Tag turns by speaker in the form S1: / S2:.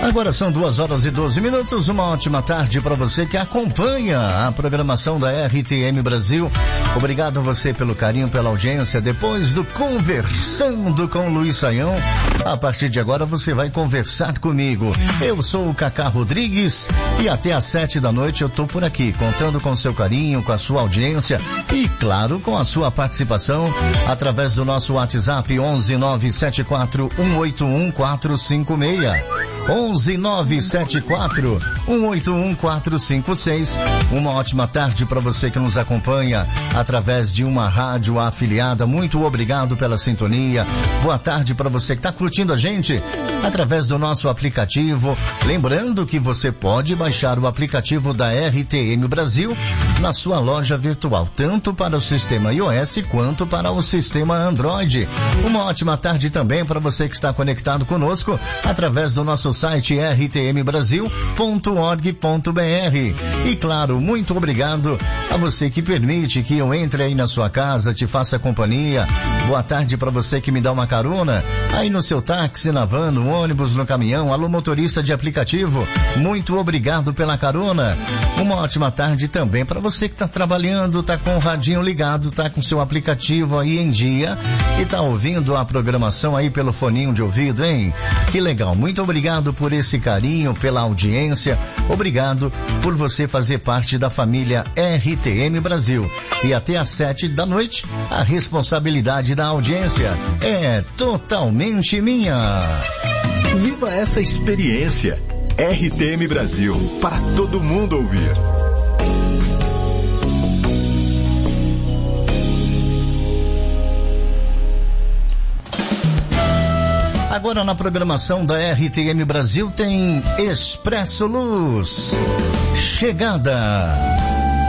S1: Agora são 2h12. Uma ótima tarde para você que acompanha a programação da RTM Brasil. Obrigado a você pelo carinho, pela audiência. Depois do Conversando com Luiz Saião, a partir de agora você vai conversar comigo. Eu sou o Cacá Rodrigues e até às 7 da noite eu tô por aqui, contando com seu carinho, com a sua audiência e, claro, com a sua participação através do nosso WhatsApp 11974181456. 11974181456. Uma ótima tarde para você que nos acompanha através de uma rádio afiliada. Muito obrigado pela sintonia. Boa tarde para você que está curtindo a gente através do nosso aplicativo. Lembrando que você pode baixar o aplicativo da RTM Brasil na sua loja virtual, tanto para o sistema iOS quanto para o sistema Android. Uma ótima tarde também para você que está conectado conosco através do nosso site rtmbrasil.org.br. E claro, muito obrigado a você que permite que eu entre aí na sua casa, te faça companhia. Boa tarde para você que me dá uma carona aí no seu táxi, na van, no ônibus, no caminhão. Alô, motorista de aplicativo, muito obrigado pela carona. Uma ótima tarde também para você que está trabalhando, está com o radinho ligado, está com seu aplicativo aí em dia e está ouvindo a programação aí pelo foninho de ouvido, hein? Que legal, muito obrigado por esse carinho, pela audiência. Obrigado por você fazer parte da família RTM Brasil. E até às 7 da noite, a responsabilidade da audiência é totalmente minha.
S2: Viva essa experiência. RTM Brasil, para todo mundo ouvir.
S1: Agora na programação da RTM Brasil tem Expresso Luz. Chegada.